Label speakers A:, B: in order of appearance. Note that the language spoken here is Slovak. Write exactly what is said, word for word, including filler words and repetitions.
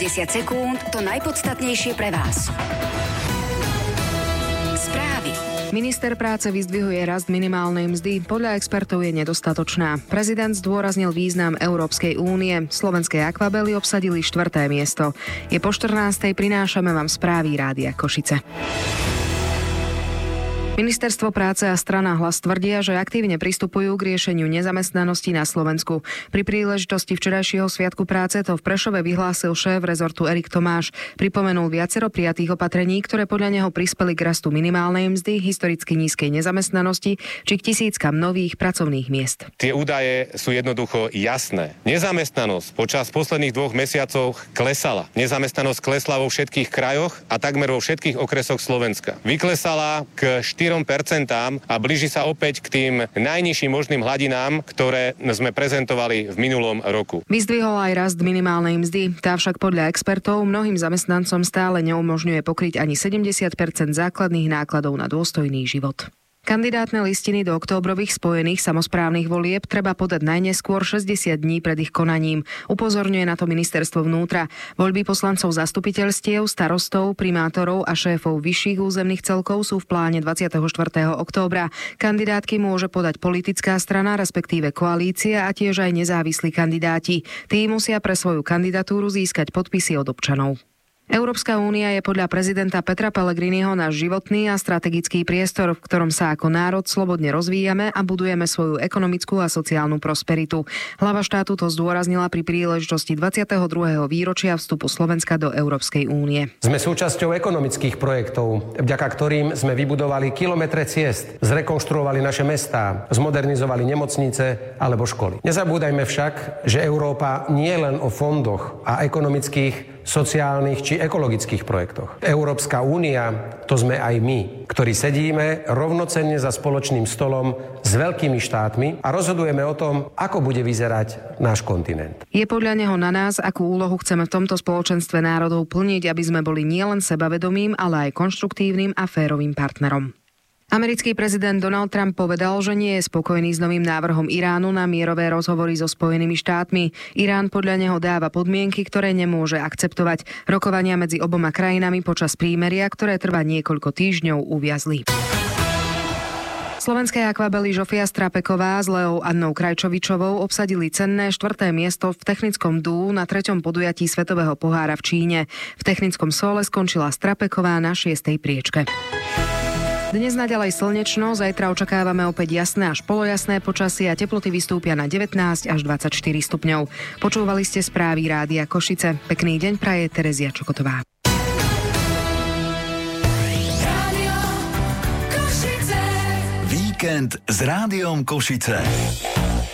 A: desať sekúnd, to najpodstatnejšie pre vás. Správy.
B: Minister práce vyzdvihuje rast minimálnej mzdy. Podľa expertov je nedostatočná. Prezident zdôraznil význam Európskej únie. Slovenské akvabely obsadili štvrté miesto. Je po štrnástej, prinášame vám správy Rádia Košice. Ministerstvo práce a strana Hlas tvrdia, že aktívne pristupujú k riešeniu nezamestnanosti na Slovensku. Pri príležitosti včerajšieho sviatku práce to v Prešove vyhlásil šéf rezortu Erik Tomáš. Pripomenul viacero prijatých opatrení, ktoré podľa neho prispeli k rastu minimálnej mzdy, historicky nízkej nezamestnanosti či k tisíckam nových pracovných miest.
C: Tie údaje sú jednoducho jasné. Nezamestnanosť počas posledných dvoch mesiacov klesala. Nezamestnanosť klesla vo všetkých krajoch a takmer vo všetkých okresoch Slovenska. Vyklesala k štyrom percentám a blíži sa opäť k tým najnižším možným hladinám, ktoré sme prezentovali v minulom roku.
B: Vyzdvihol aj rast minimálnej mzdy. Tá však podľa expertov mnohým zamestnancom stále neumožňuje pokryť ani sedemdesiat percent základných nákladov na dôstojný život. Kandidátne listiny do októbrových spojených samosprávnych volieb treba podať najneskôr šesťdesiat dní pred ich konaním. Upozorňuje na to ministerstvo vnútra. Voľby poslancov zastupiteľstiev, starostov, primátorov a šéfov vyšších územných celkov sú v pláne dvadsiateho štvrtého októbra. Kandidátky môže podať politická strana, respektíve koalícia a tiež aj nezávislí kandidáti. Tí musia pre svoju kandidatúru získať podpisy od občanov. Európska únia je podľa prezidenta Petra Pellegriniho náš životný a strategický priestor, v ktorom sa ako národ slobodne rozvíjame a budujeme svoju ekonomickú a sociálnu prosperitu. Hlava štátu to zdôraznila pri príležitosti dvadsiateho druhého výročia vstupu Slovenska do Európskej únie.
D: Sme súčasťou ekonomických projektov, vďaka ktorým sme vybudovali kilometre ciest, zrekonštruovali naše mestá, zmodernizovali nemocnice alebo školy. Nezabúdajme však, že Európa nie len o fondoch a ekonomických, sociálnych či ekologických projektoch. Európska únia, to sme aj my, ktorí sedíme rovnocenne za spoločným stolom s veľkými štátmi a rozhodujeme o tom, ako bude vyzerať náš kontinent.
B: Je podľa neho na nás, akú úlohu chceme v tomto spoločenstve národov plniť, aby sme boli nielen sebavedomým, ale aj konštruktívnym a férovým partnerom. Americký prezident Donald Trump povedal, že nie je spokojný s novým návrhom Iránu na mierové rozhovory so Spojenými štátmi. Irán podľa neho dáva podmienky, ktoré nemôže akceptovať. Rokovania medzi oboma krajinami počas prímeria, ktoré trvá niekoľko týždňov, uviazli. Slovenské akvabely Žofia Strapeková s Leou Annou Krajčovičovou obsadili cenné štvrté miesto v technickom dú na treťom podujatí Svetového pohára v Číne. V technickom sole skončila Strapeková na šiestej priečke. Dnes naďalej slnečno, zajtra očakávame opäť jasné až polojasné počasie a teploty vystúpia na devätnásť až dvadsaťštyri stupňov. Počúvali ste správy Rádia Košice. Pekný deň praje Terezia Čokotová.
E: Víkend s Rádiom Košice.